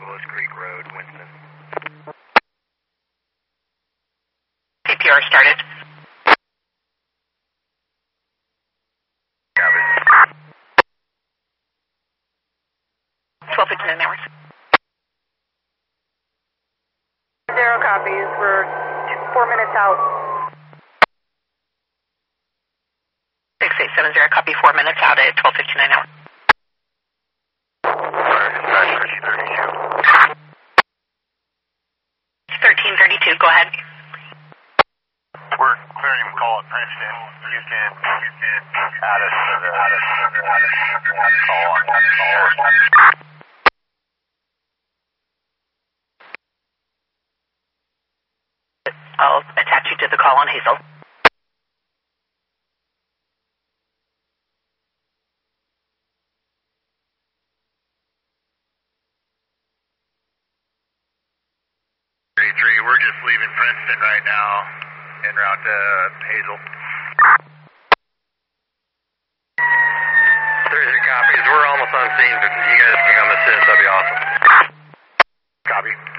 Willis Creek Road, Winston. CPR started. Copy. 12:59 hours. 0 copies. We're 4 minutes out. 6870, copy 4 minutes out at 12:59 hours. Dispatch 1332, go ahead. We're clearing call at Princeton. You can add us to the call on call. I'll attach you to the call on Hazel. We're just leaving Princeton right now, en route to Hazel. 33 copies. We're almost on scene. If you guys can come as soon as that'd be awesome. Copy.